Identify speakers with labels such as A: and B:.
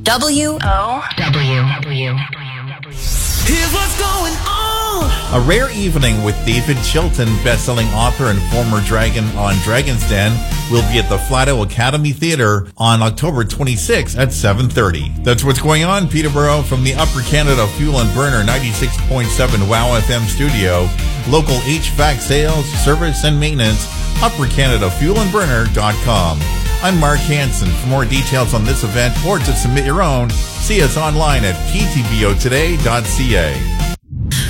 A: WOW.
B: Here's what's going on.
C: A rare evening with David Chilton, best-selling author and former dragon on Dragon's Den, will be at the Flato Academy Theatre on October 26th at 7:30. That's what's going on, Peterborough, from the Upper Canada Fuel and Burner 96.7 WOW FM studio. Local HVAC sales, service, and maintenance, UpperCanadaFuelandBurner.com. I'm Mark Hansen. For more details on this event or to submit your own, see us online at ptbotoday.ca.